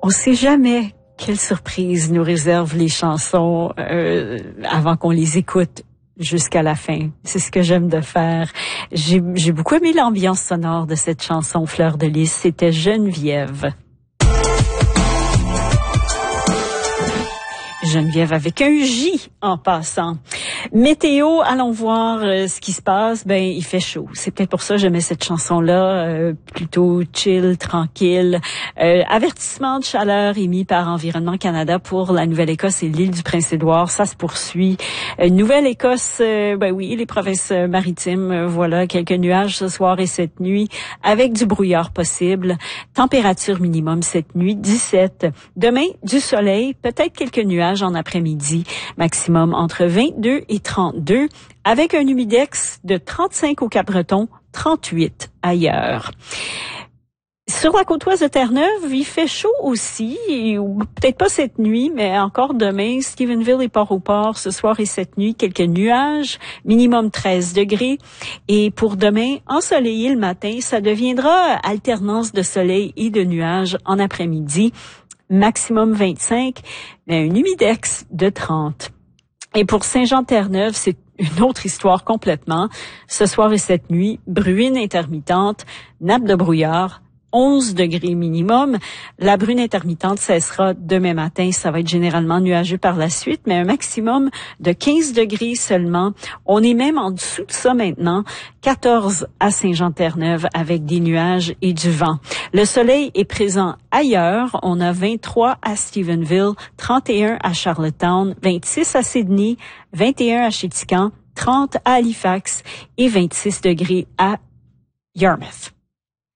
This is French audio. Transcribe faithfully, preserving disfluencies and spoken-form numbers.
on sait jamais quelle surprise nous réservent les chansons euh, avant qu'on les écoute jusqu'à la fin. C'est ce que j'aime de faire. J'ai, j'ai beaucoup aimé l'ambiance sonore de cette chanson Fleur de lys. C'était Geneviève. Geneviève avec un J en passant. Météo, allons voir euh, ce qui se passe. Ben, il fait chaud. C'est peut-être pour ça que j'aimais cette chanson-là, euh, plutôt chill, tranquille. Euh, avertissement de chaleur émis par Environnement Canada pour la Nouvelle-Écosse et l'île du Prince-Édouard. Ça se poursuit. Euh, Nouvelle-Écosse, euh, ben oui, les provinces maritimes, euh, voilà, quelques nuages ce soir et cette nuit, avec du brouillard possible. Température minimum cette nuit, dix-sept. Demain, du soleil, peut-être quelques nuages en après-midi. Maximum entre vingt-deux et trente-deux, avec un humidex de trente-cinq au Cap-Breton, trente-huit ailleurs. Sur la côte ouest de Terre-Neuve, il fait chaud aussi, et, ou peut-être pas cette nuit, mais encore demain, Stephenville et Port-au-Port, ce soir et cette nuit, quelques nuages, minimum treize degrés. Et pour demain, ensoleillé le matin, ça deviendra alternance de soleil et de nuages en après-midi, maximum vingt-cinq, mais un humidex de trente. Et pour Saint-Jean-Terre-Neuve, c'est une autre histoire complètement. Ce soir et cette nuit, bruine intermittente, nappe de brouillard, onze degrés minimum. La bruine intermittente cessera demain matin. Ça va être généralement nuageux par la suite, mais un maximum de quinze degrés seulement. On est même en dessous de ça maintenant. quatorze à Saint-Jean-Terre-Neuve avec des nuages et du vent. Le soleil est présent ailleurs. On a vingt-trois à Stephenville, trente et un à Charlottetown, vingt-six à Sydney, vingt et un à Chéticamp, trente à Halifax et vingt-six degrés à Yarmouth.